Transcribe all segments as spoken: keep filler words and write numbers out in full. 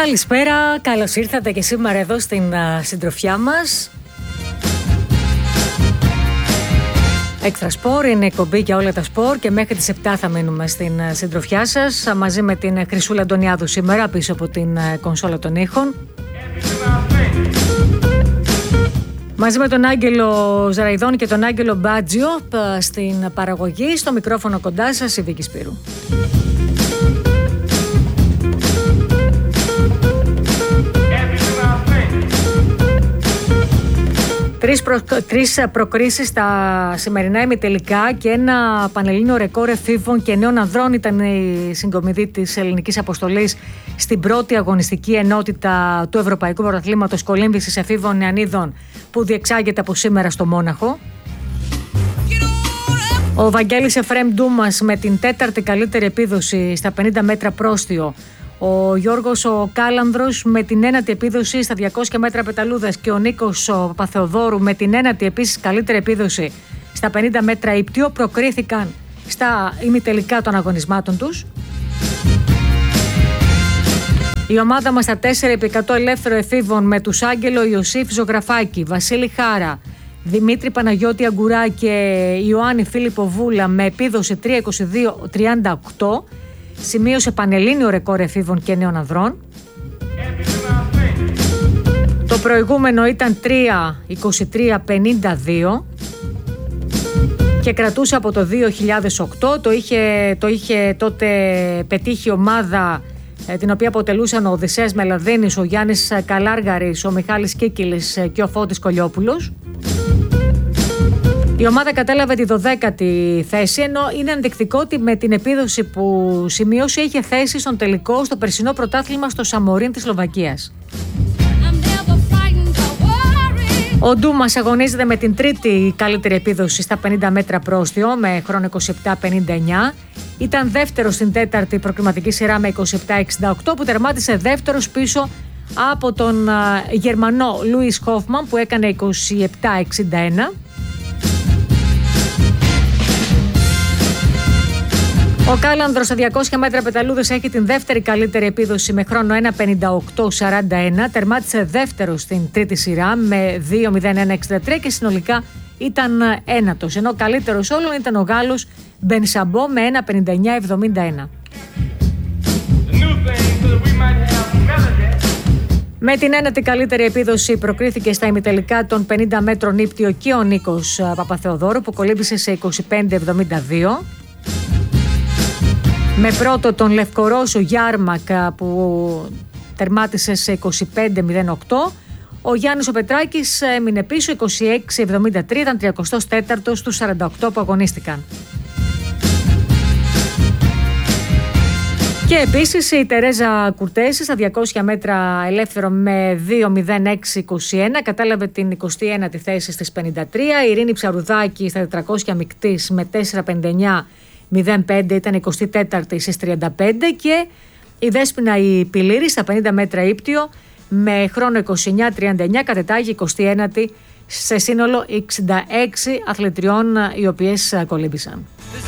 Καλησπέρα, καλώς ήρθατε και σήμερα εδώ στην uh, συντροφιά μας. Έξτρα Σπορ είναι εκπομπή για όλα τα σπορ και μέχρι τις επτά θα μείνουμε στην uh, συντροφιά σας μαζί με την Χρυσούλα Αντωνιάδου σήμερα πίσω από την uh, κονσόλα των ήχων. Μαζί με τον Άγγελο Ζαραϊδόν και τον Άγγελο Μπάτζιο στην παραγωγή, στο μικρόφωνο κοντά σας η Βίκη Σπύρου. Τρεις, προ... Τρεις προκρίσεις στα σημερινά ημιτελικά και ένα πανελλήνιο ρεκόρ εφήβων και νέων ανδρών ήταν η συγκομιδή της ελληνικής αποστολής στην πρώτη αγωνιστική ενότητα του Ευρωπαϊκού Πρωταθλήματος Κολύμβησης εφήβων νεανίδων που διεξάγεται από σήμερα στο Μόναχο. Ο Βαγγέλης Εφραίμ Ντούμας με την τέταρτη καλύτερη επίδοση στα πενήντα μέτρα πρόστιο. Ο Γιώργος ο Κάλανδρος με την ένατη επίδοση στα διακόσια μέτρα πεταλούδας και ο Νίκος ο Παπαθεοδόρου με την ένατη επίσης καλύτερη επίδοση στα πενήντα μέτρα ύπτιο προκρίθηκαν στα ημιτελικά των αγωνισμάτων τους. Η ομάδα μας στα τέσσερα επί εκατό ελεύθερο εφήβων με τους Άγγελο Ιωσήφ Ζωγραφάκη, Βασίλη Χάρα, Δημήτρη Παναγιώτη Αγκουρά και Ιωάννη Φίλιππο Βούλα με επίδοση τρία είκοσι δύο τριάντα οκτώ σημείωσε πανελλήνιο ρεκόρ εφήβων και νέων ανδρών. Το προηγούμενο ήταν τρία είκοσι τρία πενήντα δύο και κρατούσε από το δύο χιλιάδες οκτώ. Το είχε, το είχε τότε πετύχει η ομάδα την οποία αποτελούσαν ο Οδυσσέας Μελαδίνης, ο Γιάννης Καλάργαρης, ο Μιχάλης Κίκυλης και ο Φώτης Κολιόπουλος. Η ομάδα κατέλαβε τη δωδέκατη θέση, ενώ είναι ενδεικτικό ότι με την επίδοση που σημείωσε είχε θέση στον τελικό στο περσινό πρωτάθλημα στο Σαμορίν της Σλοβακίας. Ο Ντούμας αγωνίζεται με την τρίτη καλύτερη επίδοση στα πενήντα μέτρα πρόστιο με χρόνο είκοσι επτά πενήντα εννιά. Ήταν δεύτερος στην τέταρτη προκριματική σειρά με είκοσι επτά εξήντα οκτώ που τερμάτισε δεύτερος πίσω από τον Γερμανό Λούις Χόφμαν που έκανε είκοσι επτά εξήντα ένα. Ο Κάλανδρος στα διακόσια μέτρα πεταλούδες έχει την δεύτερη καλύτερη επίδοση με χρόνο ένα πενήντα οκτώ σαράντα ένα. Τερμάτισε δεύτερος στην τρίτη σειρά με δύο μηδέν ένα εξήντα τρία και συνολικά ήταν ένατος. Ενώ ο καλύτερος όλων ήταν ο Γάλλος Μπενσαμπό με ένα πενήντα εννιά εβδομήντα ένα. Με την ένατη καλύτερη επίδοση προκρίθηκε στα ημιτελικά των πενήντα μέτρων ύπτιο και ο Νίκος Παπαθεοδόρου που κολύμπησε σε είκοσι πέντε εβδομήντα δύο. Με πρώτο τον Λευκορώσο Γιάρμακ που τερμάτισε σε είκοσι πέντε μηδέν οκτώ. Ο Γιάννης ο Πετράκης έμεινε πίσω είκοσι έξι εβδομήντα τρία, ήταν τριακοστός τέταρτος στους σαράντα οκτώ που αγωνίστηκαν. Και επίσης η Τερέζα Κουρτέση στα διακόσια μέτρα ελεύθερο με δύο μηδέν έξι είκοσι ένα κατάλαβε την εικοστή ένατη θέση στις πενήντα τρία. Η Ειρήνη Ψαρουδάκη στα τετρακόσια μεικτής με τέσσερα πενήντα εννιά μηδέν πέντε ήταν εικοστή τέταρτη στις τριάντα πέντε και η Δέσποινα η Πιλήρη στα πενήντα μέτρα ύπτιο με χρόνο είκοσι εννιά τριάντα εννιά κατετάγει εικοστή ένατη σε σύνολο εξήντα έξι αθλητριών οι οποίες κολύμπησαν.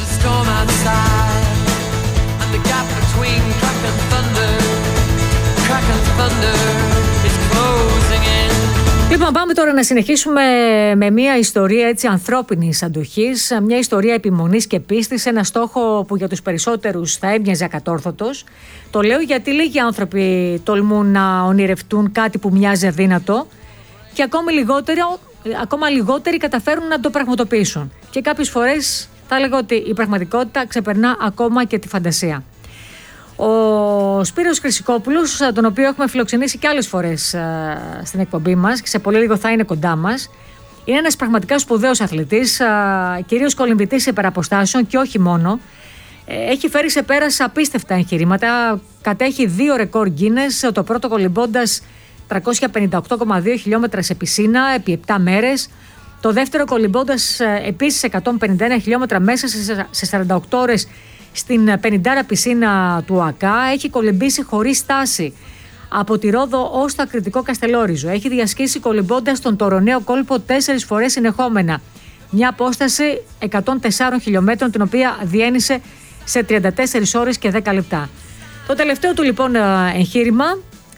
Λοιπόν, πάμε τώρα να συνεχίσουμε με μια ιστορία έτσι ανθρώπινης αντοχής, μια ιστορία επιμονής και πίστης, ένα στόχο που για τους περισσότερους θα έμοιαζε ακατόρθωτος. Το λέω γιατί λίγοι άνθρωποι τολμούν να ονειρευτούν κάτι που μοιάζει αδύνατο και ακόμη λιγότερο, ακόμα λιγότεροι καταφέρουν να το πραγματοποιήσουν. Και κάποιες φορές θα έλεγα ότι η πραγματικότητα ξεπερνά ακόμα και τη φαντασία. Ο Σπύρος Χρυσικόπουλος, τον οποίο έχουμε φιλοξενήσει και άλλες φορές στην εκπομπή μας και σε πολύ λίγο θα είναι κοντά μας, είναι ένας πραγματικά σπουδαίος αθλητής, κυρίως κολυμβητής υπεραποστάσεων και όχι μόνο. Έχει φέρει σε πέρας απίστευτα εγχειρήματα, κατέχει δύο ρεκόρ Guinness, το πρώτο κολυμπώντας τριακόσια πενήντα οκτώ κόμμα δύο χιλιόμετρα σε πισίνα επί επτά μέρες, το δεύτερο κολυμπώντας επίσης εκατόν πενήντα ένα χιλιόμετρα μέσα σε σαράντα οκτώ ώρες στην πενηντάρα πισίνα του ΟΑΚΑ. Έχει κολυμπήσει χωρίς στάση από τη Ρόδο ως το ακριτικό Καστελόριζο. Έχει διασχίσει κολυμπώντας τον τωροναίο κόλπο τέσσερις φορές συνεχόμενα. Μια απόσταση εκατόν τέσσερα χιλιόμετρων, την οποία διένυσε σε τριάντα τέσσερις ώρες και δέκα λεπτά. Το τελευταίο του λοιπόν εγχείρημα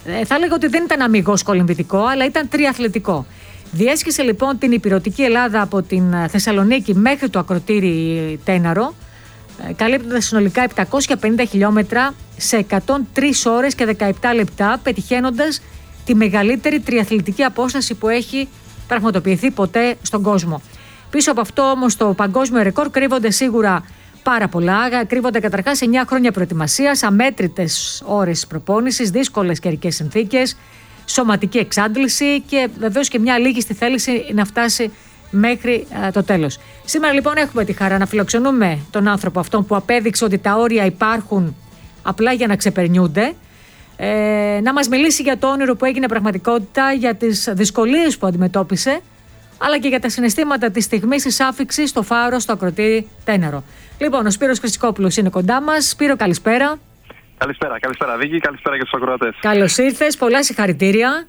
Ε, θα έλεγα ότι δεν ήταν αμιγώς κολυμβητικό, αλλά ήταν τριαθλητικό. Διέσχισε λοιπόν την ηπειρωτική Ελλάδα από την Θεσσαλονίκη μέχρι το ακροτήρι Τέναρο, καλύπτοντας συνολικά επτακόσια πενήντα χιλιόμετρα σε εκατόν τρεις ώρες και δεκαεπτά λεπτά, πετυχαίνοντας τη μεγαλύτερη τριαθλητική απόσταση που έχει πραγματοποιηθεί ποτέ στον κόσμο. Πίσω από αυτό όμως το παγκόσμιο ρεκόρ κρύβονται σίγουρα πάρα πολλά. Κρύβονται καταρχάς εννιά χρόνια προετοιμασίας, αμέτρητες ώρες προπόνησης, δύσκολες καιρικές συνθήκες, σωματική εξάντληση και βεβαίως και μια αλήγιστη θέληση να φτάσει μέχρι α, το τέλος. Σήμερα λοιπόν έχουμε τη χαρά να φιλοξενούμε τον άνθρωπο αυτόν που απέδειξε ότι τα όρια υπάρχουν απλά για να ξεπερνιούνται, ε, να μας μιλήσει για το όνειρο που έγινε πραγματικότητα, για τις δυσκολίες που αντιμετώπισε, αλλά και για τα συναισθήματα της στιγμής της άφιξης στο φάρο στο ακροτήρι Τέναρο. Λοιπόν, ο Σπύρος Χρυσικόπουλος είναι κοντά μας. Σπύρο, καλησπέρα. Καλησπέρα, καλησπέρα Βίκη, καλησπέρα και στους ακροατές. Καλώς ήρθες, πολλά συγχαρητήρια.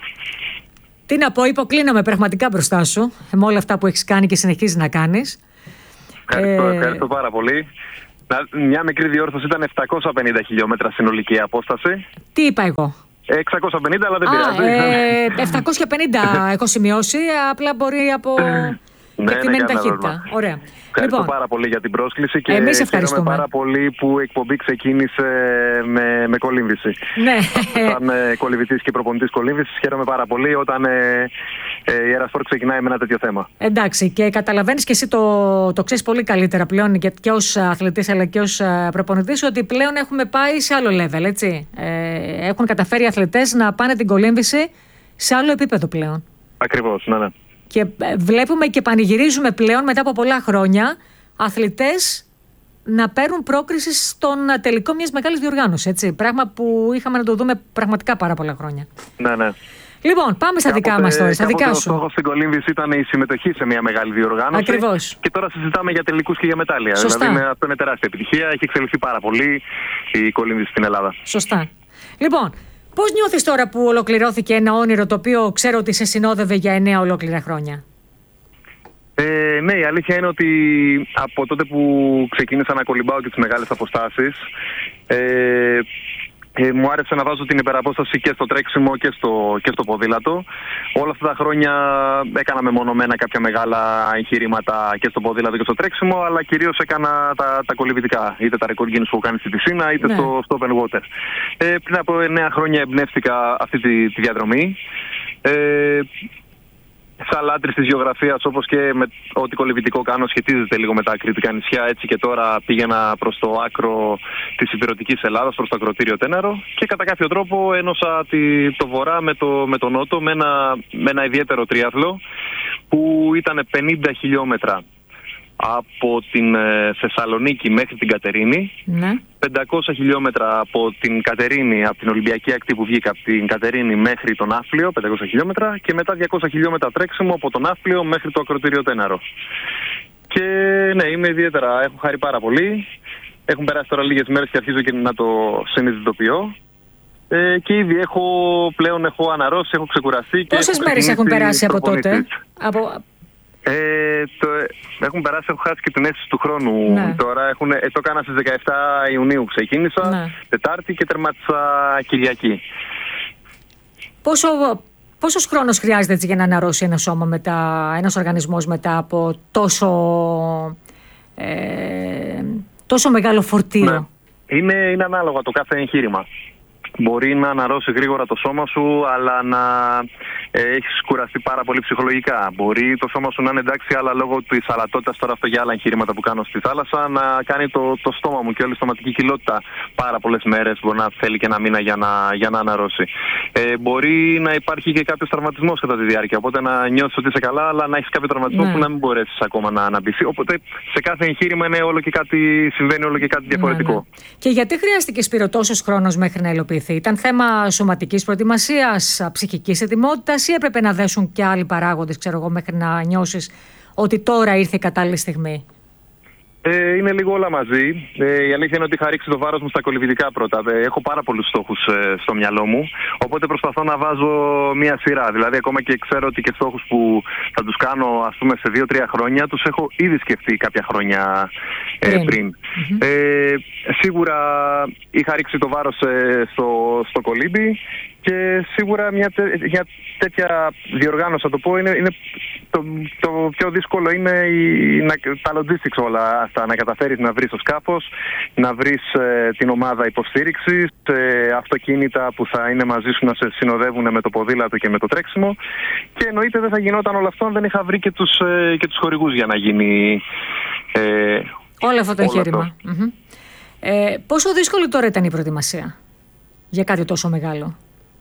Τι να πω, υποκλίνομαι πραγματικά μπροστά σου με όλα αυτά που έχεις κάνει και συνεχίζεις να κάνεις. Ευχαριστώ, ε... ευχαριστώ πάρα πολύ. Μια μικρή διόρθωση, ήταν επτακόσια πενήντα χιλιόμετρα συνολική απόσταση. Τι είπα εγώ? εξακόσια πενήντα, αλλά δεν Α, πειράζει. Ε, επτακόσια πενήντα έχω σημειώσει, απλά μπορεί από κεκτημένη ναι, ταχύτητα. Ωραία. Ευχαριστώ λοιπόν, πάρα πολύ για την πρόσκληση και εμείς χαίρομαι πάρα πολύ που η εκπομπή ξεκίνησε με, με κολύμβηση. Ναι. Σαν ε, κολυμβητής και προπονητής κολύμβησης, χαίρομαι πάρα πολύ όταν ε, ε, η Αερασπορ ξεκινάει με ένα τέτοιο θέμα. Εντάξει, και καταλαβαίνεις και εσύ το, το ξέρεις πολύ καλύτερα πλέον και, και ως αθλητής αλλά και ως προπονητής ότι πλέον έχουμε πάει σε άλλο level, έτσι. Ε, έχουν καταφέρει οι αθλητές να πάνε την κολύμβηση σε άλλο επίπεδο πλέον. Ακριβώς, ναι, ναι. Και βλέπουμε και πανηγυρίζουμε πλέον μετά από πολλά χρόνια αθλητές να παίρνουν πρόκριση στον τελικό μιας μεγάλης διοργάνωσης. Έτσι. Πράγμα που είχαμε να το δούμε πραγματικά πάρα πολλά χρόνια. Ναι, ναι. Λοιπόν, πάμε στα δικά μας τώρα, στα δικά σου. Ο στόχος στην κολύμβηση ήταν η συμμετοχή σε μια μεγάλη διοργάνωση. Ακριβώς. Και τώρα συζητάμε για τελικούς και για μετάλλια. Σωστά. Δηλαδή αυτό είναι τεράστια επιτυχία. Έχει εξελιχθεί πάρα πολύ η κολύμβηση στην Ελλάδα. Σωστά. Λοιπόν, πώς νιώθεις τώρα που ολοκληρώθηκε ένα όνειρο το οποίο ξέρω ότι σε συνόδευε για εννέα ολόκληρα χρόνια? Ε, ναι, η αλήθεια είναι ότι από τότε που ξεκίνησα να κολυμπάω και τις μεγάλες αποστάσεις, ε, ε, μου άρεσε να βάζω την υπεραπόσταση και στο τρέξιμο και στο, και στο ποδήλατο. Όλα αυτά τα χρόνια έκανα μεμονωμένα κάποια μεγάλα εγχειρήματα και στο ποδήλατο και στο τρέξιμο, αλλά κυρίως έκανα τα, τα κολυμβητικά, είτε τα record Guinness που έχω κάνει στη πισίνα, είτε ναι. στο, στο open water. Ε, πριν από εννέα χρόνια εμπνεύστηκα αυτή τη, τη διαδρομή. Ε, Σαν λάτρης της γεωγραφίας, όπως και με ό,τι κολυμβητικό κάνω σχετίζεται λίγο με τα Κρητικά νησιά, έτσι και τώρα πήγαινα προς το άκρο της ηπειρωτικής Ελλάδας, προς το ακροτήριο Τέναρο, και κατά κάποιο τρόπο ένωσα τη, το βορρά με το, με το νότο, με ένα, με ένα ιδιαίτερο τρίαθλο που ήταν πενήντα χιλιόμετρα από την ε, Θεσσαλονίκη μέχρι την Κατερίνη, ναι. πεντακόσια χιλιόμετρα από την Κατερίνη, από την Ολυμπιακή ακτή που βγήκα, από την Κατερίνη μέχρι τον Ναύπλιο, πεντακόσια χιλιόμετρα, και μετά διακόσια χιλιόμετρα τρέξιμο από τον Ναύπλιο μέχρι το ακροτήριο Τέναρο. Και ναι, είμαι ιδιαίτερα, έχω χάρη πάρα πολύ. Έχουν περάσει τώρα λίγες μέρες και αρχίζω και να το συνειδητοποιώ. Ε, και ήδη έχω, πλέον έχω αναρρώσει, έχω ξεκουραστεί. Πόσες μέρες έχουν περάσει από τότε? Από... Ε, το, έχουν περάσει, έχω χάσει και την αίσθηση του χρόνου. Ναι. Τώρα έχουν, ε, το έκανα στις δεκαεπτά Ιουνίου, ξεκίνησα, ναι. Τετάρτη και τερμάτισα Κυριακή. Πόσο, πόσος χρόνος χρειάζεται έτσι για να αναρρώσει ένα σώμα μετά, ένας οργανισμός μετά από τόσο, ε, τόσο μεγάλο φορτίο? Ναι. Είναι, είναι ανάλογα το κάθε εγχείρημα. Μπορεί να αναρρώσει γρήγορα το σώμα σου, αλλά να ε, έχεις κουραστεί πάρα πολύ ψυχολογικά. Μπορεί το σώμα σου να είναι εντάξει, αλλά λόγω της αλατότητας, τώρα αυτό για άλλα εγχειρήματα που κάνω στη θάλασσα, να κάνει το, το στόμα μου και όλη η στοματική κοιλότητα πάρα πολλές μέρες. Μπορεί να θέλει και ένα μήνα για να, για να αναρρώσει. Ε, μπορεί να υπάρχει και κάποιος τραυματισμός κατά τη διάρκεια. Οπότε να νιώσεις ότι είσαι καλά, αλλά να έχεις κάποιο τραυματισμό, ναι, που να μην μπορέσεις ακόμα να αναπτυχθεί. Οπότε σε κάθε εγχείρημα είναι όλο και κάτι, συμβαίνει όλο και κάτι διαφορετικό. Ναι, ναι. Και γιατί χρειάστηκε, Σπύρο, τόσος χρόνος μέχρι να υλοποιηθεί? Ήταν θέμα σωματικής προετοιμασίας, ψυχικής ετοιμότητας, ή έπρεπε να δέσουν και άλλοι παράγοντες, ξέρω εγώ, μέχρι να νιώσεις ότι τώρα ήρθε η κατάλληλη στιγμή? Ε, είναι λίγο όλα μαζί. Ε, η αλήθεια είναι ότι είχα ρίξει το βάρος μου στα κολυμβητικά πρώτα. Ε, έχω πάρα πολλούς στόχους ε, στο μυαλό μου. Οπότε προσπαθώ να βάζω μία σειρά. Δηλαδή, ακόμα και ξέρω ότι και στόχους που θα τους κάνω, ας πούμε, σε δύο τρία χρόνια, τους έχω ήδη σκεφτεί κάποια χρόνια ε, πριν. πριν. Mm-hmm. Ε, σίγουρα είχα ρίξει το βάρος ε, στο, στο κολύμπι. Και σίγουρα μια, τε, μια τέτοια διοργάνωση, θα το πω, είναι, είναι το, το πιο δύσκολο είναι η, να, τα logistics όλα αυτά. Να καταφέρεις να βρεις το σκάφος, να βρεις ε, την ομάδα υποστήριξης, ε, αυτοκίνητα που θα είναι μαζί σου να σε συνοδεύουν με το ποδήλατο και με το τρέξιμο. Και εννοείται δεν θα γινόταν όλο αυτό αν δεν είχα βρει και τους, ε, και τους χορηγούς για να γίνει ε, όλο αυτό το εγχείρημα. Mm-hmm. Ε, πόσο δύσκολη τώρα ήταν η προετοιμασία για κάτι τόσο μεγάλο?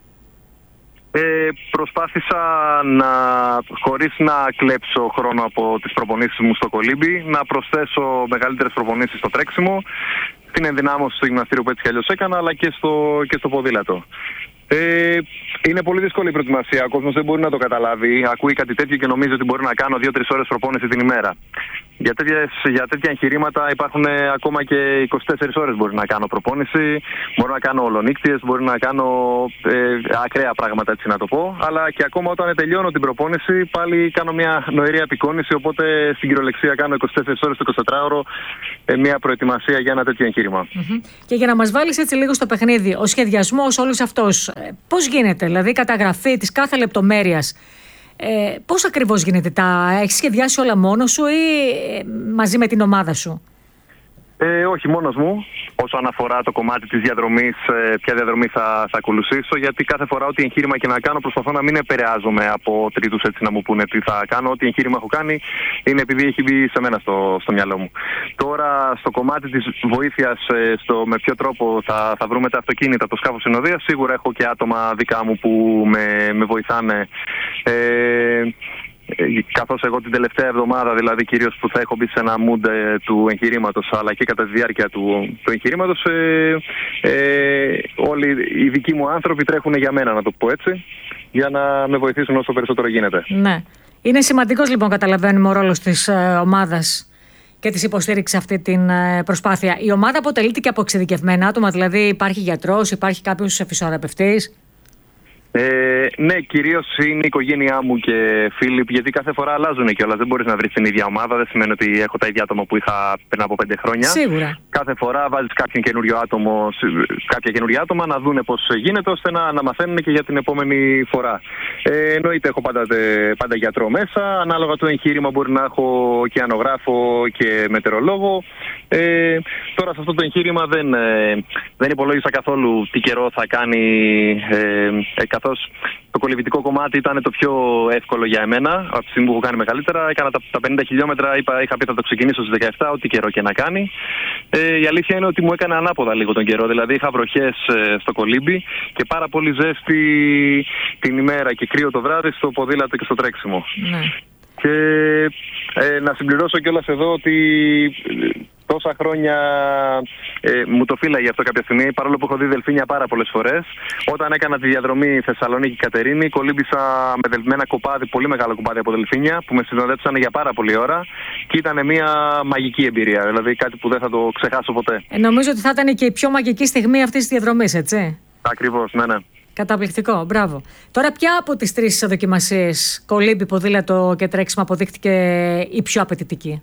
Ε, προσπάθησα να, χωρίς να κλέψω χρόνο από τις προπονήσεις μου στο κολύμπι, να προσθέσω μεγαλύτερες προπονήσεις στο τρέξιμο, την ενδυνάμωση στο γυμναστήριο που έτσι κι αλλιώς έκανα, αλλά και στο, και στο ποδήλατο. Ε, είναι πολύ δύσκολη η προετοιμασία. Ο κόσμος δεν μπορεί να το καταλάβει. Ακούει κάτι τέτοιο και νομίζει ότι μπορεί να κάνω δύο τρεις ώρες προπόνηση την ημέρα. Για, τέτοιες, για τέτοια εγχειρήματα υπάρχουν ακόμα και είκοσι τέσσερις ώρες μπορεί να κάνω προπόνηση. Μπορώ να κάνω ολονύκτιες, μπορεί να κάνω ε, ακραία πράγματα, έτσι να το πω. Αλλά και ακόμα όταν τελειώνω την προπόνηση, πάλι κάνω μια νοερή απεικόνηση. Οπότε στην κυριολεξία κάνω είκοσι τέσσερις ώρες το εικοσιτετράωρο ε, μια προετοιμασία για ένα τέτοιο εγχείρημα. Mm-hmm. Και για να μας βάλεις έτσι λίγο στο παιχνίδι, ο σχεδιασμός όλος αυτός, πώς γίνεται, δηλαδή η καταγραφή της κάθε λεπτομέρειας, ε, πώς ακριβώς γίνεται, τα έχεις σχεδιάσει όλα μόνος σου ή ε, μαζί με την ομάδα σου? Ε, όχι, μόνος μου. Όσον αφορά το κομμάτι της διαδρομής, ε, ποια διαδρομή θα, θα ακολουθήσω, γιατί κάθε φορά ό,τι εγχείρημα και να κάνω προσπαθώ να μην επηρεάζομαι από τρίτους έτσι να μου πούνε τι θα κάνω. Ό,τι εγχείρημα έχω κάνει είναι επειδή έχει μπει σε μένα στο, στο μυαλό μου. Τώρα, στο κομμάτι της βοήθειας, ε, στο με ποιο τρόπο θα, θα βρούμε τα αυτοκίνητα, το σκάφος συνοδείας, σίγουρα έχω και άτομα δικά μου που με, με βοηθάνε. Ε, Καθώς εγώ την τελευταία εβδομάδα, δηλαδή κυρίως που θα έχω μπει σε ένα mood ε, του εγχειρήματος, αλλά και κατά τη διάρκεια του, του εγχειρήματος, ε, ε, όλοι οι δικοί μου άνθρωποι τρέχουν για μένα, να το πω έτσι, για να με βοηθήσουν όσο περισσότερο γίνεται. Ναι. Είναι σημαντικός λοιπόν, καταλαβαίνουμε, ο ρόλος της ε, ομάδας και της υποστήριξης αυτή την ε, προσπάθεια. Η ομάδα αποτελείται και από εξειδικευμένα άτομα, δηλαδή υπάρχει γιατρός, υπάρχει κάποιος φυσιοθεραπευτής? Ε, ναι, κυρίως είναι η οικογένειά μου και φίλοι, γιατί κάθε φορά αλλάζουν κιόλας. Δεν μπορείς να βρεις την ίδια ομάδα. Δεν σημαίνει ότι έχω τα ίδια άτομα που είχα πριν από πέντε χρόνια. Σίγουρα. Κάθε φορά βάζεις κάποιον καινούριο άτομο, κάποια καινούργια άτομα να δούνε πώς γίνεται, ώστε να, να μαθαίνουν και για την επόμενη φορά. Ε, εννοείται, έχω πάντα, πάντα γιατρό μέσα. Ανάλογα το εγχείρημα μπορεί να έχω ωκεανογράφο και μετεωρολόγο. Ε, τώρα σε αυτό το εγχείρημα δεν, ε, δεν υπολόγισα καθόλου τι καιρό θα κάνει. Ε, ε, καθώς το κολυβητικό κομμάτι ήταν το πιο εύκολο για εμένα. Από τη στιγμή που έχω κάνει μεγαλύτερα, έκανα τα, τα πενήντα χιλιόμετρα, είπα, είχα πει θα το ξεκινήσω στις δεκαεπτά, ό,τι καιρό και να κάνει. Ε, η αλήθεια είναι ότι μου έκανε ανάποδα λίγο τον καιρό. Δηλαδή είχα βροχές ε, στο κολύμπι και πάρα πολύ ζέστη την ημέρα και κρύο το βράδυ στο ποδήλατο και στο τρέξιμο. Ναι. Και ε, να συμπληρώσω κιόλας εδώ ότι τόσα χρόνια ε, μου το φύλαγε αυτό κάποια στιγμή, παρόλο που έχω δει δελφίνια πάρα πολλές φορές. Όταν έκανα τη διαδρομή Θεσσαλονίκη-Κατερίνη, κολύμπησα με, με ένα κοπάδι, πολύ μεγάλο κοπάδι από δελφίνια, που με συνοδέψανε για πάρα πολλή ώρα και ήταν μια μαγική εμπειρία. Δηλαδή κάτι που δεν θα το ξεχάσω ποτέ. Ε, νομίζω ότι θα ήταν και η πιο μαγική στιγμή αυτής της διαδρομής, έτσι? Ακριβώς, ναι, ναι. Καταπληκτικό, μπράβο. Τώρα, ποια από τις τρεις δοκιμασίες, κολύμπι, ποδήλατο και τρέξιμο, αποδείχτηκε η πιο απαιτητική?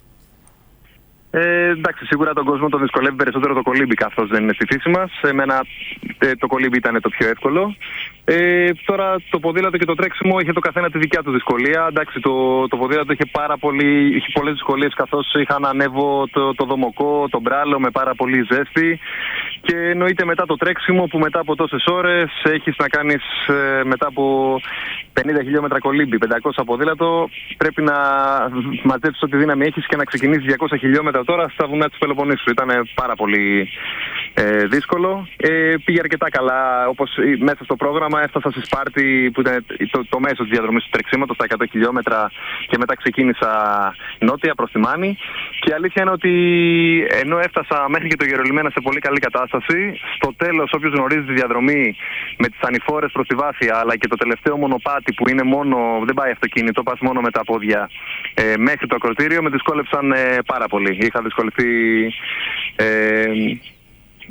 Ε, εντάξει, σίγουρα τον κόσμο τον δυσκολεύει περισσότερο το κολύμπι, καθώς δεν είναι στη φύση μας. Εμένα ε, το κολύμπι ήταν το πιο εύκολο. Ε, τώρα το ποδήλατο και το τρέξιμο είχε το καθένα τη δικιά του δυσκολία. Εντάξει, το, το ποδήλατο είχε, πάρα πολύ, είχε πολλές δυσκολίες, καθώς είχα να ανέβω το, το δομοκό, τον μπράλο με πάρα πολύ ζέστη. Και εννοείται μετά το τρέξιμο, που μετά από τόσες ώρες έχεις να κάνεις ε, μετά από πενήντα χιλιόμετρα κολύμπι, πεντακόσια ποδήλατο, πρέπει να μαζέψεις ό,τι δύναμη έχεις και να ξεκινήσεις διακόσια χιλιόμετρα τώρα στα βουνά της Πελοποννήσου. Ήταν πάρα πολύ ε, δύσκολο. Ε, πήγε αρκετά καλά, όπως μέσα στο πρόγραμμα έφτασα στη Σπάρτη, που ήταν το, το μέσο της διαδρομής του τρεξίματος, στα εκατό χιλιόμετρα, και μετά ξεκίνησα νότια προς τη Μάνη. Και η αλήθεια είναι ότι ενώ έφτασα μέχρι και το Γερολιμένα σε πολύ καλή κατάσταση, στο τέλος, όποιος γνωρίζει τη διαδρομή με τις ανηφόρες προς τη βάθεια, αλλά και το τελευταίο μονοπάτι που είναι μόνο, δεν πάει αυτοκίνητο, πας μόνο με τα πόδια ε, μέχρι το ακροτήριο, με δυσκόλεψαν ε, πάρα πολύ. Είχα δυσκολευτεί ε,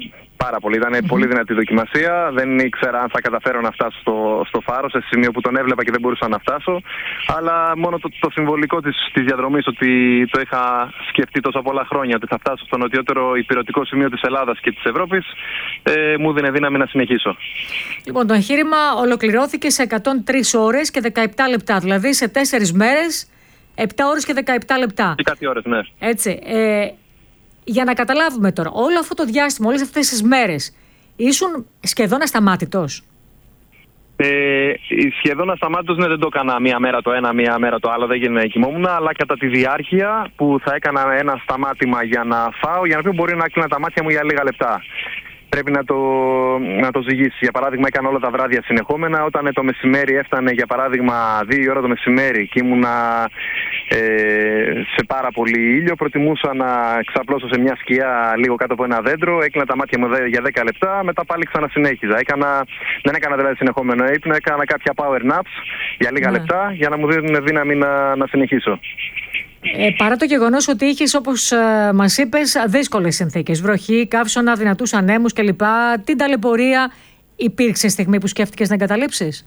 Πάρα πολύ. Ήταν mm-hmm. πολύ δυνατή δοκιμασία. Δεν ήξερα αν θα καταφέρω να φτάσω στο, στο Φάρο, σε σημείο που τον έβλεπα και δεν μπορούσα να φτάσω. Αλλά μόνο το, το συμβολικό της, της διαδρομής, ότι το είχα σκεφτεί τόσα πολλά χρόνια, ότι θα φτάσω στο νοτιότερο ηπειρωτικό σημείο της Ελλάδας και της Ευρώπης, ε, μου δίνει δύναμη να συνεχίσω. Λοιπόν, το εγχείρημα ολοκληρώθηκε σε εκατόν τρεις ώρες και δεκαεπτά λεπτά. Δηλαδή σε τέσσερις μέρες, επτά ώρες και δεκαεπτά λεπτά. Και κάτι ώρες, ναι. Έτσι. Ε, Για να καταλάβουμε τώρα, όλο αυτό το διάστημα, όλες αυτές τις μέρες, ήσουν σχεδόν ασταμάτητος. Ε, σχεδόν ασταμάτητος, ναι, δεν το έκανα μία μέρα το ένα, μία μέρα το άλλο, δεν γίνεται, κοιμόμουν, αλλά κατά τη διάρκεια που θα έκανα ένα σταμάτημα για να φάω, για να πει μπορεί να κλείνα τα μάτια μου για λίγα λεπτά. Πρέπει να το, να το ζυγίσει. Για παράδειγμα, έκανα όλα τα βράδια συνεχόμενα. Όταν το μεσημέρι έφτανε, για παράδειγμα, δύο ώρα το μεσημέρι και ήμουνα ε, σε πάρα πολύ ήλιο, προτιμούσα να ξαπλώσω σε μια σκιά λίγο κάτω από ένα δέντρο. Έκλεινα τα μάτια μου για δέκα λεπτά, μετά πάλι ξανασυνέχιζα. Έκανα, δεν έκανα δηλαδή συνεχόμενο ύπνο, έκανα κάποια power naps για λίγα ναι. λεπτά για να μου δίνουν δύναμη να, να συνεχίσω. Ε, παρά το γεγονός ότι είχες, όπως ε, μας είπες, δύσκολες συνθήκες, βροχή, καύσωνα, δυνατούς ανέμους κλπ. Την ταλαιπωρία, υπήρξε στιγμή που σκέφτηκες να εγκαταλείψεις?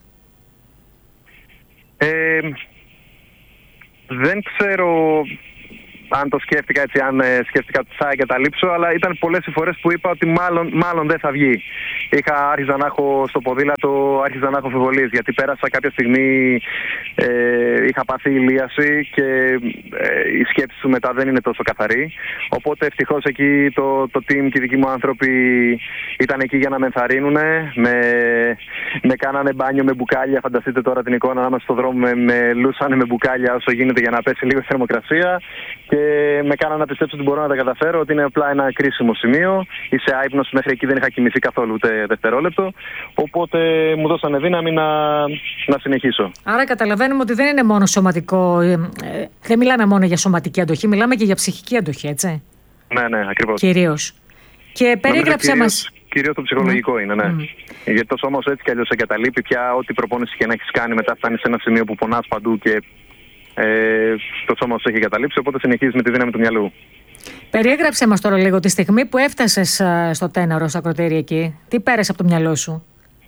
Ε, δεν ξέρω αν το σκέφτηκα έτσι, αν ε, σκέφτηκα ότι θα εγκαταλείψω, αλλά ήταν πολλές οι φορές που είπα ότι μάλλον, μάλλον δεν θα βγει. Είχα, άρχιζα να έχω στο ποδήλατο, άρχιζα να έχω αμφιβολίες, γιατί πέρασα κάποια στιγμή, ε, είχα πάθει ηλίαση και ε, η σκέψη του μετά δεν είναι τόσο καθαρή. Οπότε ευτυχώς εκεί το, το team και οι δικοί μου άνθρωποι ήταν εκεί για να με ενθαρρύνουνε, με, με κάνανε μπάνιο με μπουκάλια, φανταστείτε τώρα την εικόνα, να είμαστε στον δρόμο, με, με λούσανε με μπουκάλια όσο γίνεται για να πέσει λίγο η θερμοκρασία. Και με κάνανε να πιστέψω ότι μπορώ να τα καταφέρω, ότι είναι απλά ένα κρίσιμο σημείο. Είσαι άυπνος, μέχρι εκεί δεν είχα κοιμηθεί καθόλου ούτε δευτερόλεπτο. Οπότε μου δώσανε δύναμη να, να συνεχίσω. Άρα καταλαβαίνουμε ότι δεν είναι μόνο σωματικό, ε, ε, δεν μιλάμε μόνο για σωματική αντοχή, μιλάμε και για ψυχική αντοχή, έτσι. Ναι, ναι, ακριβώς. Κυρίως. Και περίγραψε μας. Κυρίως το ψυχολογικό mm. είναι, ναι. Mm. Γιατί το σώμα σου έτσι κι αλλιώς εγκαταλείπει πια, ό,τι προπόνηση και να έχεις κάνει, μετά φτάνεις σε ένα σημείο που πονάς παντού και Ε, το σώμα σου έχει καταλήψει, οπότε συνεχίζεις με τη δύναμη του μυαλού. Περιέγραψε μας τώρα λίγο τη στιγμή που έφτασες α, στο Τέναρο, στα ακροτήρια εκεί. Τι πέρασε από το μυαλό σου?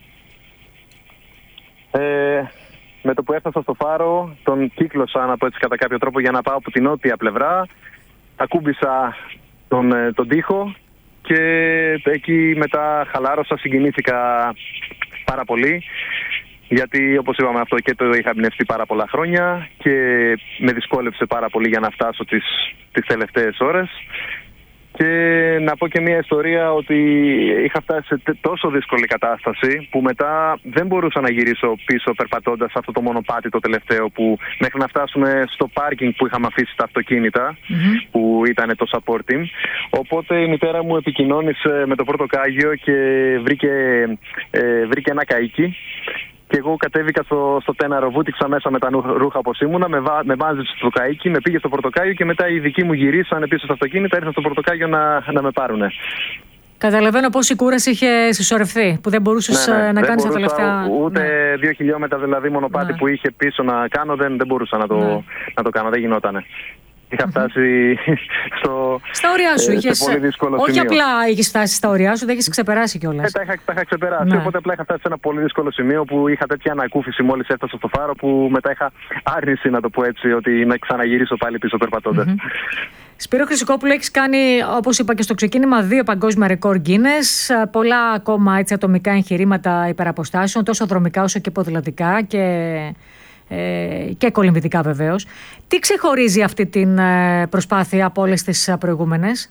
Ε, με το που έφτασα στο Φάρο, τον κύκλωσα, να πω έτσι κατά κάποιο τρόπο, για να πάω από την νότια πλευρά. Ακούμπησα τον, τον τοίχο και εκεί μετά χαλάρωσα, συγκινήθηκα πάρα πολύ. Γιατί, όπως είπαμε, αυτό και το είχα εμπνευστεί πάρα πολλά χρόνια και με δυσκόλεψε πάρα πολύ για να φτάσω τις, τις τελευταίες ώρες. Και να πω και μια ιστορία ότι είχα φτάσει σε τόσο δύσκολη κατάσταση που μετά δεν μπορούσα να γυρίσω πίσω περπατώντας αυτό το μονοπάτι το τελευταίο, που μέχρι να φτάσουμε στο πάρκινγκ που είχαμε αφήσει τα αυτοκίνητα, mm-hmm. που ήταν το support team. Οπότε η μητέρα μου επικοινώνησε με το πορτοκάγιο και βρήκε, ε, βρήκε ένα καΐκι. Και εγώ κατέβηκα στο, στο Τέναρο, βούτυξα μέσα με τα ρούχα όπως ήμουνα, με, βά, με βάζεψε στο καΐκι, με πήγε στο πορτοκάγιο και μετά οι δικοί μου γυρίσανε πίσω στο αυτοκίνητα, ήρθαν στο πορτοκάγιο να, να με πάρουνε. Καταλαβαίνω πόση κούραση είχε συσσωρευτεί, που δεν μπορούσες ναι, ναι, να κάνεις τα τελευταία. Ούτε ναι. δύο χιλιόμετρα δηλαδή μονοπάτι ναι. που είχε πίσω να κάνω, δεν, δεν μπορούσα να το, ναι. να το κάνω, δεν γινότανε. Είχα φτάσει στο. Στα όρια σου, ε, είχες. Πολύ δύσκολο όχι σημείο. απλά είχες φτάσει στα όρια σου, δεν είχες ξεπεράσει κιόλας. Ε, τα, είχα, τα είχα ξεπεράσει. Ναι. Οπότε απλά είχα φτάσει σε ένα πολύ δύσκολο σημείο που είχα τέτοια ανακούφιση μόλις έφτασα στο Φάρο, που μετά είχα άρνηση, να το πω έτσι, ότι να ξαναγυρίσω πάλι πίσω περπατώντας. Mm-hmm. Σπύρο Χρυσικόπουλο, έχεις κάνει, όπως είπα και στο ξεκίνημα, δύο παγκόσμια ρεκόρ Guinness, πολλά ακόμα έτσι ατομικά εγχειρήματα υπεραποστάσεων, τόσο δρομικά όσο και ποδηλατικά και. Ε, και κολυμβητικά βεβαίως. Τι ξεχωρίζει αυτή την προσπάθεια από όλες τις προηγούμενες?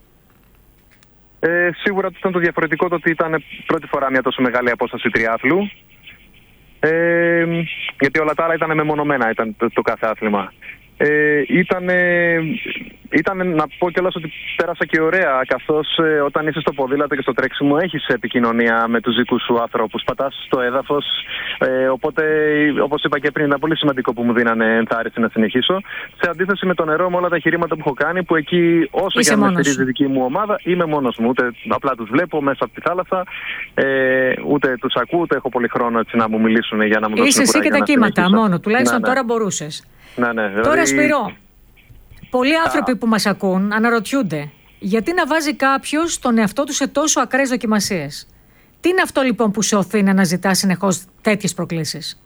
Ε, σίγουρα ήταν το διαφορετικό το ότι ήταν πρώτη φορά μια τόσο μεγάλη απόσταση τριάθλου. Ε, γιατί όλα τα άλλα ήταν μεμονωμένα, ήταν το, το κάθε άθλημα. Ε, ήταν, ήταν να πω κιόλας ότι πέρασα και ωραία, καθώς ε, όταν είσαι στο ποδήλατο και στο τρέξιμο έχεις επικοινωνία με τους δικούς σου άνθρωπους, πατάς στο έδαφος, ε, οπότε όπως είπα και πριν ήταν πολύ σημαντικό που μου δίνανε ενθάρρυνση να συνεχίσω, σε αντίθεση με το νερό, με όλα τα εγχειρήματα που έχω κάνει, που εκεί όσο είσαι και αν με στηρίζει η δική μου ομάδα είμαι μόνος μου, ούτε απλά τους βλέπω μέσα από τη θάλασσα, ε, ούτε τους ακούω, ούτε έχω πολύ χρόνο έτσι, να μου μιλήσουν για να μου δώσουν είσαι εσύ και τα κύματα μόνο, τουλάχιστον ναι, ναι. τώρα μπορούσες. Ναι, ναι, δηλαδή... Τώρα, Σπυρό, πολλοί άνθρωποι που μας ακούν αναρωτιούνται Γιατί να βάζει κάποιος τον εαυτό του σε τόσο ακραίες δοκιμασίες? Τι είναι αυτό λοιπόν που σε οθεί να αναζητά συνεχώς τέτοιες προκλήσεις?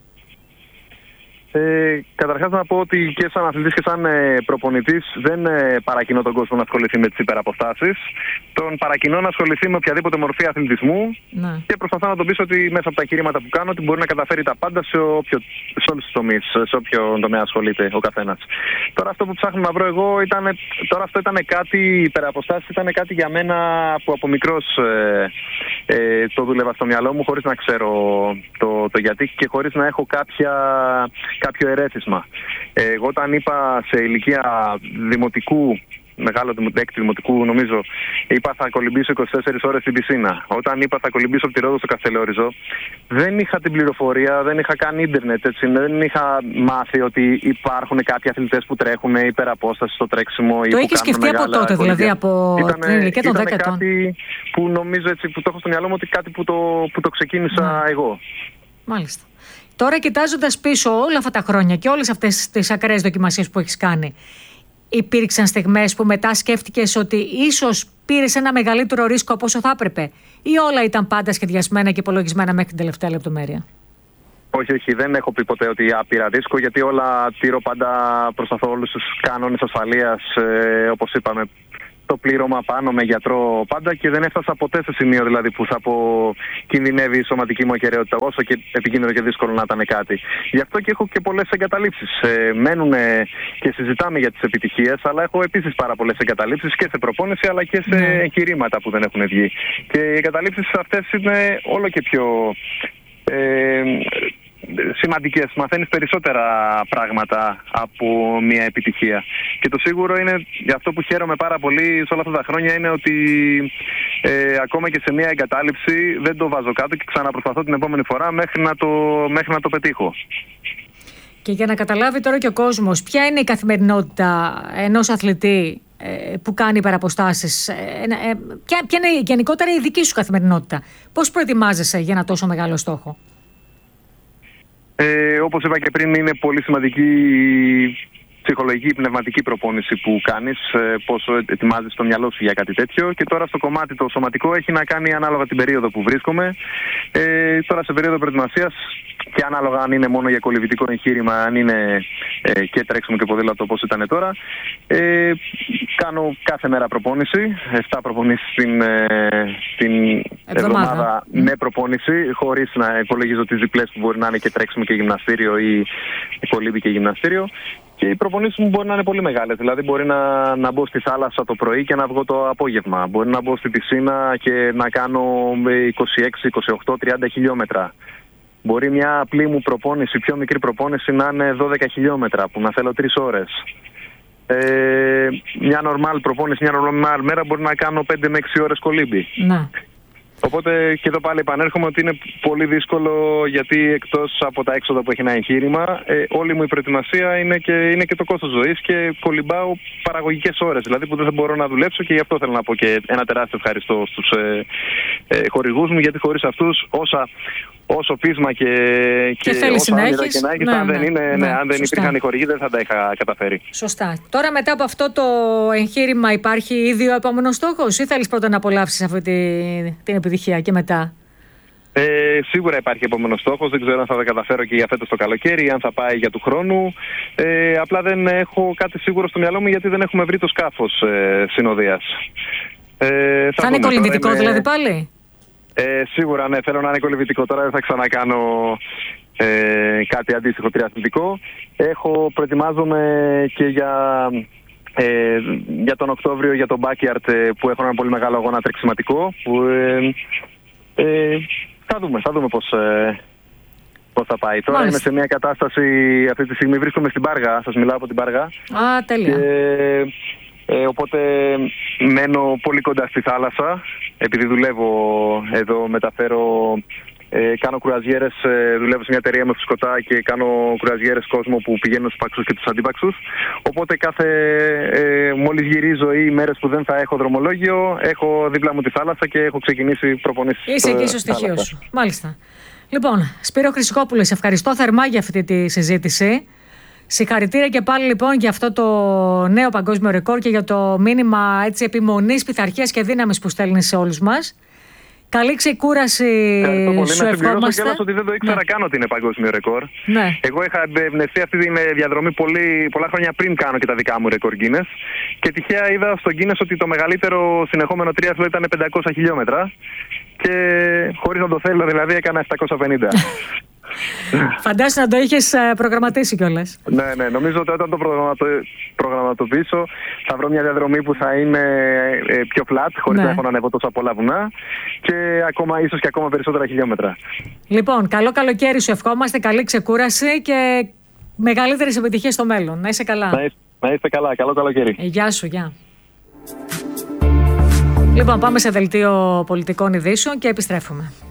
Ε, καταρχάς να πω ότι και σαν αθλητής και σαν ε, προπονητής δεν ε, παρακινώ τον κόσμο να ασχοληθεί με τις υπεραποστάσεις. Τον παρακινώ να ασχοληθεί με οποιαδήποτε μορφή αθλητισμού να. και προσπαθώ να τον πείσω ότι μέσα από τα εγχειρήματα που κάνω ότι μπορεί να καταφέρει τα πάντα σε, όποιο, σε όλους τους τομείς, σε όποιο τομέα ασχολείται ο καθένας. Τώρα αυτό που ψάχνω να βρω εγώ ήταν, τώρα αυτό ήταν κάτι, οι υπεραποστάσεις ήταν κάτι για μένα που από μικρός ε, ε, το δούλευα στο μυαλό μου χωρίς να ξέρω το, το γιατί και χωρίς να έχω κάποια κάποιο ερέθισμα. Εγώ όταν είπα σε ηλικία δημοτικού, μεγάλο έκτη δημοτικού νομίζω, είπα θα κολυμπήσω είκοσι τέσσερις ώρες στην πισίνα. Όταν είπα θα κολυμπήσω από τη Ρόδο στο Καστελόριζο, δεν είχα την πληροφορία, δεν είχα καν ίντερνετ, έτσι, δεν είχα μάθει ότι υπάρχουν κάποιοι αθλητές που τρέχουν υπεραπόσταση στο τρέξιμο. Το είχε σκεφτεί από τότε, δηλαδή από ήτανε, την ηλικία των δέκα ετών? Κάτι που νομίζω έτσι, που το έχω στο μυαλό μου ότι κάτι που το, που το ξεκίνησα ναι. εγώ. Μάλιστα. Τώρα, κοιτάζοντας πίσω όλα αυτά τα χρόνια και όλες αυτές τις ακραίες δοκιμασίες που έχεις κάνει, υπήρξαν στιγμές που μετά σκέφτηκες ότι ίσως πήρες ένα μεγαλύτερο ρίσκο από όσο θα έπρεπε, ή όλα ήταν πάντα σχεδιασμένα και υπολογισμένα μέχρι την τελευταία λεπτομέρεια? Όχι, όχι, δεν έχω πει ποτέ ότι πήρα ρίσκο, γιατί όλα τηρώ πάντα, προσπαθώ όλους τους κανόνες ασφαλείας, ε, όπως είπαμε. Το πλήρωμα πάνω με γιατρό πάντα και δεν έφτασα ποτέ σε σημείο δηλαδή που θα πω κινδυνεύει η σωματική μου ακεραιότητα, όσο και επικίνδυνο και δύσκολο να ήταν κάτι. Γι' αυτό και έχω και πολλές εγκαταλείψεις. Ε, μένουν και συζητάμε για τις επιτυχίες, αλλά έχω επίσης πάρα πολλές εγκαταλείψεις και σε προπόνηση αλλά και σε ναι. εγχειρήματα που δεν έχουν βγει. Και οι εγκαταλείψεις αυτές είναι όλο και πιο ε, σημαντικές. Μαθαίνεις περισσότερα πράγματα από μια επιτυχία. Και το σίγουρο είναι, για αυτό που χαίρομαι πάρα πολύ σε όλα αυτά τα χρόνια, είναι ότι ε, ακόμα και σε μια εγκατάλειψη δεν το βάζω κάτω και ξαναπροσπαθώ την επόμενη φορά μέχρι να το, μέχρι να το πετύχω. Και για να καταλάβει τώρα και ο κόσμος, ποια είναι η καθημερινότητα ενός αθλητή ε, που κάνει υπεραποστάσεις, ε, ε, ποια, ποια είναι γενικότερα η δική σου καθημερινότητα? Πώς προετοιμάζεσαι για ένα τόσο μεγάλο στόχο? Ε, όπως είπα και πριν, είναι πολύ σημαντική η ψυχολογική, η πνευματική προπόνηση που κάνεις, ε, πόσο ετοιμάζεις το μυαλό σου για κάτι τέτοιο. Και τώρα στο κομμάτι το σωματικό έχει να κάνει ανάλογα την περίοδο που βρίσκομαι. Ε, τώρα σε περίοδο προετοιμασίας και ανάλογα αν είναι μόνο για κολυβητικό εγχείρημα, αν είναι ε, και τρέξιμο και ποδήλατο όπως ήταν τώρα, ε, κάνω κάθε μέρα προπόνηση, εφτά προπονήσεις την, ε, την εβδομάδα, εβδομάδα mm. με προπόνηση, χωρίς να υπολογίζω τις διπλές που μπορεί να είναι και τρέξιμο και γυμναστήριο ή κολύμπι και γυμναστήριο. Και οι προπονήσεις μου μπορεί να είναι πολύ μεγάλες. Δηλαδή, μπορεί να, να μπω στη θάλασσα το πρωί και να βγω το απόγευμα. Μπορεί να μπω στη πισίνα και να κάνω είκοσι έξι, είκοσι οκτώ, τριάντα χιλιόμετρα. Μπορεί μια απλή μου προπόνηση, πιο μικρή προπόνηση, να είναι δώδεκα χιλιόμετρα, που να θέλω τρεις ώρες. Ε, μια normal προπόνηση, μια normal μέρα μπορεί να κάνω πέντε με έξι ώρες κολύμπι. Να. Οπότε και εδώ πάλι επανέρχομαι ότι είναι πολύ δύσκολο, γιατί εκτός από τα έξοδα που έχει ένα εγχείρημα, ε, όλη μου η προετοιμασία είναι και, είναι και το κόστος ζωής και κολυμπάω παραγωγικές ώρες, δηλαδή που δεν θα μπορώ να δουλέψω, και γι' αυτό θέλω να πω και ένα τεράστιο ευχαριστώ στους ε, ε, χορηγούς μου, γιατί χωρίς αυτούς όσα... Όσο πείσμα και, και, και όσα όνειρα έχεις, και να έχεις, ναι, αν, ναι, δεν, είναι, ναι, ναι, αν δεν σωστά. υπήρχαν οι χορηγοί, δεν θα τα είχα καταφέρει. Σωστά. Τώρα, μετά από αυτό το εγχείρημα, υπάρχει ήδη ο επόμενος στόχος, ή θέλεις πρώτα να απολαύσεις αυτή τη, την επιτυχία και μετά? Ε, σίγουρα υπάρχει επόμενος στόχος. Δεν ξέρω αν θα τα καταφέρω και για φέτος το καλοκαίρι, αν θα πάει για του χρόνου. Ε, απλά δεν έχω κάτι σίγουρο στο μυαλό μου, γιατί δεν έχουμε βρει το σκάφος ε, συνοδείας. Ε, θα θα είναι κολυμπητικό είμαι... δηλαδή πάλι? Ε, σίγουρα ναι, θέλω να είναι κολυμπητικό. Τώρα δεν θα ξανακάνω ε, κάτι αντίστοιχο τριαθλητικό. Έχω, προετοιμάζομαι και για, ε, για τον Οκτώβριο για τον backyard, που έχω ένα πολύ μεγάλο αγώνα τρεξιματικό. Που, ε, ε, θα δούμε, θα δούμε πώς, ε, πώς θα πάει. Τώρα Μάλιστα. είμαι σε μια κατάσταση, αυτή τη στιγμή βρίσκομαι στην Πάργα, σας μιλάω από την Πάργα. Α, τέλεια. Και, Ε, οπότε μένω πολύ κοντά στη θάλασσα, επειδή δουλεύω εδώ, μεταφέρω, ε, κάνω κουραζιέρες, ε, δουλεύω σε μια εταιρεία με φουσκωτά και κάνω κουραζιέρες κόσμο που πηγαίνουν στους παξούς και τους αντίπαξους. Οπότε κάθε, ε, μόλις γυρίζω ή μέρες που δεν θα έχω δρομολόγιο, έχω δίπλα μου τη θάλασσα και έχω ξεκινήσει προπονήσεις. Είσαι εκεί στο στοιχείο σου. Μάλιστα. Λοιπόν, Σπύρο Χρυσικόπουλε, σε ευχαριστώ θερμά για αυτή τη συζήτηση. Συγχαρητήρια και πάλι λοιπόν για αυτό το νέο παγκόσμιο ρεκόρ και για το μήνυμα έτσι, επιμονής, πειθαρχίας και δύναμης που στέλνει σε όλους μας. Καλή ξεκούραση σου ευχόμαστε. Κιόλας ότι δεν το ήξερα ναι. καν ότι είναι παγκόσμιο ρεκόρ. Ναι. Εγώ είχα εμπνευστεί αυτή τη διαδρομή πολύ, πολλά χρόνια πριν κάνω και τα δικά μου ρεκόρ Guinness. Και τυχαία είδα στο Guinness ότι το μεγαλύτερο συνεχόμενο τρίαθλο ήταν πεντακόσια χιλιόμετρα. Και χωρίς να το θέλω, δηλαδή έκανα επτακόσια πενήντα. Φαντάσου να το είχες προγραμματίσει κιόλας. Ναι, ναι. Νομίζω ότι όταν το προγραμματω... προγραμματοποιήσω θα βρω μια διαδρομή που θα είναι πιο flat, χωρίς ναι. να έχω να ανέβω τόσα πολλά βουνά και ακόμα, ίσως και ακόμα περισσότερα χιλιόμετρα. Λοιπόν, καλό καλοκαίρι σου ευχόμαστε, καλή ξεκούραση και μεγαλύτερες επιτυχίες στο μέλλον. Να είσαι καλά. Να είστε, να είστε καλά. Καλό καλοκαίρι. Ε, γεια σου, γεια. Λοιπόν, πάμε σε δελτίο πολιτικών ειδήσεων και επιστρέφουμε.